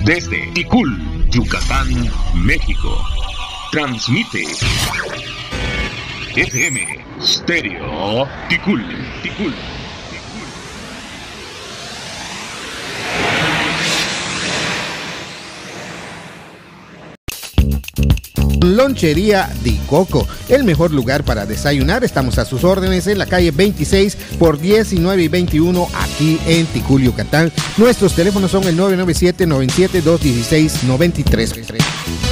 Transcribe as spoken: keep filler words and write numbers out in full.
Desde Ticul, Yucatán, México. Transmite F M Stereo Ticul, Ticul. Lonchería Di Coco, el mejor lugar para desayunar. Estamos a sus órdenes en la calle veintiséis por diecinueve y veintiuno aquí en Ticul, Yucatán. Nuestros teléfonos son el nueve nueve siete, nueve siete dos, uno seis nueve tres.